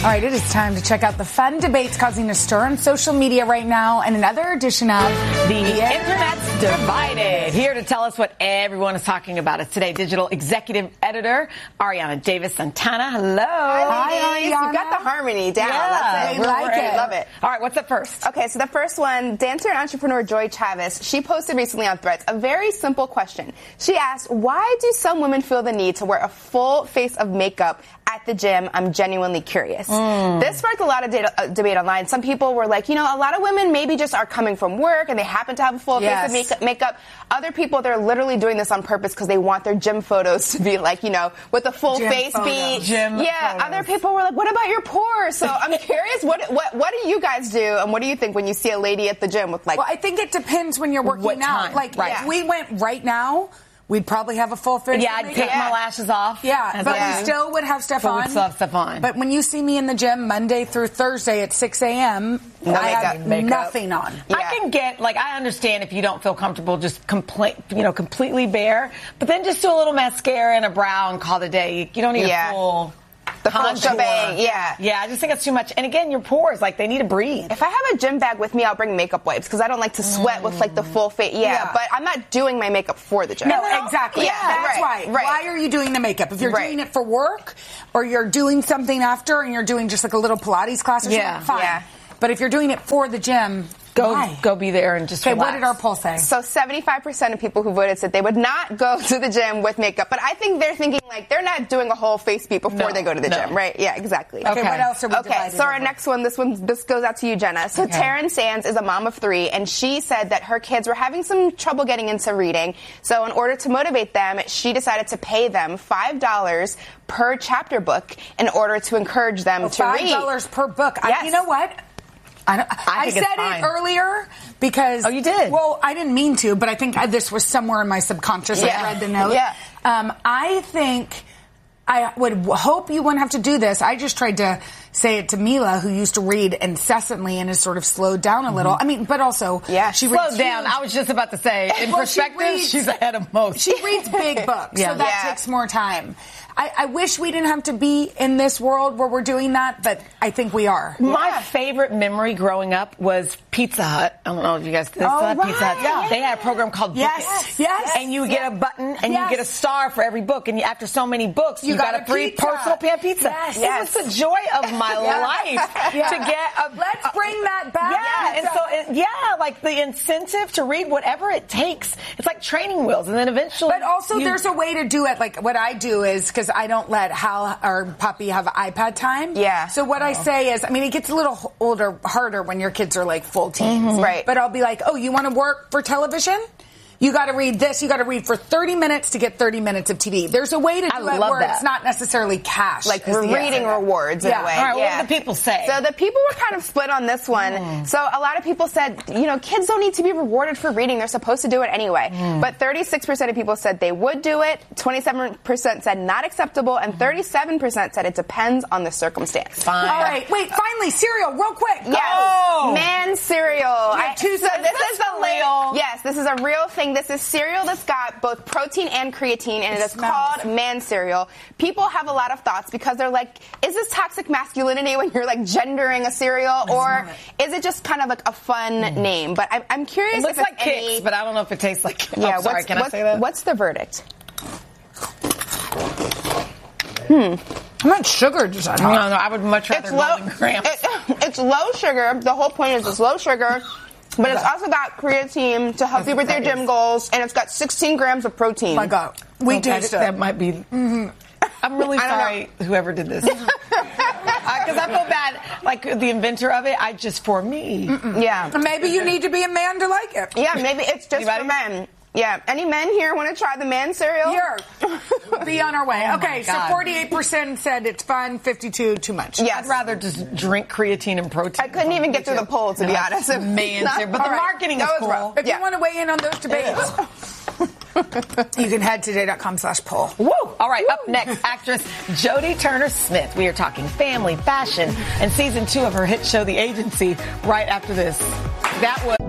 All right, it is time to check out the fun debates causing a stir on social media right now and another edition of The Internet's Divided. Here to tell us what everyone is talking about is today digital executive editor Ariana Davis Santana. Hello. Hi, Ariana. You got the harmony down. Yeah, we like it. Love it. All right, what's up first? Okay, so the first one, dancer and entrepreneur Joy Chavez, she posted recently on Threads a very simple question. She asked, why do some women feel the need to wear a full face of makeup at the gym? I'm genuinely curious. This sparked a lot of debate online. Some people were like, a lot of women maybe just are coming from work and they happen to have a full face of makeup. Other people, they're literally doing this on purpose because they want their gym photos to be like, with a full gym face photos. Photos. Other people were like, what about your pores? So I'm curious, what do you guys do and what do you think when you see a lady at the gym with Well, I think it depends when you're working out. If we went right now, we'd probably have a full face. Yeah, I'd take my lashes off. Yeah, but we still would have stuff on. We'd still have stuff on. But when you see me in the gym Monday through Thursday at 6 a.m., I have nothing on. Yeah. I can get, I understand if you don't feel comfortable just completely bare, but then just do a little mascara and a brow and call it a day. You don't need a full... The full shebang, Yeah, I just think it's too much. And again, your pores, they need to breathe. If I have a gym bag with me, I'll bring makeup wipes because I don't like to sweat with the full face. But I'm not doing my makeup for the gym. No, exactly. Yeah, that's why. Right. Why are you doing the makeup? If you're doing it for work or you're doing something after and you're doing just a little Pilates class or something, fine. Yeah. But if you're doing it for the gym, Go be there and just relax. What did our poll say? So 75% of people who voted said they would not go to the gym with makeup. But I think they're thinking they're not doing a whole face beat before they go to the gym, right? Yeah, exactly. Okay, what else are we divided so our next one, this goes out to you, Jenna. So Taryn Sands is a mom of 3, and she said that her kids were having some trouble getting into reading. So in order to motivate them, she decided to pay them $5 per chapter book in order to encourage them to read. $5 per book. Yes. You know what? I said it earlier because... Oh, you did? Well, I didn't mean to, but I think this was somewhere in my subconscious. I read the note. Yeah. I think... I would hope you wouldn't have to do this. I just tried to say it to Mila, who used to read incessantly and has sort of slowed down a little. I mean, but also... she slowed down. I was just about to say, in perspective, she's ahead of most. She reads big books, so that takes more time. I wish we didn't have to be in this world where we're doing that, but I think we are. My favorite memory growing up was Pizza Hut. I don't know if you guys did Pizza Hut. Yeah. They had a program called Yes. And you get a button and you get a star for every book. And after so many books, you got a free personal pan pizza. It was the joy of my life to get a... Let's bring that back. The incentive to read whatever it takes. It's like training wheels. And then eventually... But also there's a way to do it. Like what I do is, because I don't let Hal or Poppy have iPad time. Yeah. So what I say is, it gets a little harder when your kids are full teens. Right. But I'll be like, oh, you want to work for television? You got to read this. You got to read for 30 minutes to get 30 minutes of TV. There's a way to do it where it's not necessarily cash. We're reading rewards in a way. All right, what did the people say? So the people were kind of split on this one. So a lot of people said, kids don't need to be rewarded for reading. They're supposed to do it anyway. But 36% of people said they would do it. 27% said not acceptable. And 37% said it depends on the circumstance. Fine. All right. Wait, finally, cereal, real quick. Yes. Man cereal. This is a real thing. This is cereal that's got both protein and creatine, and it is called Man Cereal. People have a lot of thoughts because they're like, is this toxic masculinity when you're gendering a cereal, or is it just kind of a fun name? But I'm curious. It looks like Kix, but I don't know if it tastes like. Yeah. Sorry, can I say that? What's the verdict? How much sugar does that have? No, I would much rather Golden Grams. It's low sugar. The whole point is it's low sugar. But it's also got creatine to help you with your gym goals, and it's got 16 grams of protein. My God. We taste it. That might be... I'm really sorry, whoever did this. Because I feel bad, the inventor of it, for me. Yeah. Maybe you need to be a man to like it. Yeah, maybe it's just for men. Yeah. Any men here want to try the Man Cereal? Here. We'll be on our way. Okay, so 48% said it's fun, 52% too much. Yes. I'd rather just drink creatine and protein. I couldn't even get through the poll, to be honest. Man Cereal. But the marketing is cool. If you want to weigh in on those debates, you can head to today.com/poll. Woo! All right, up next, actress Jodie Turner-Smith. We are talking family, fashion, and season 2 of her hit show, The Agency, right after this. That was...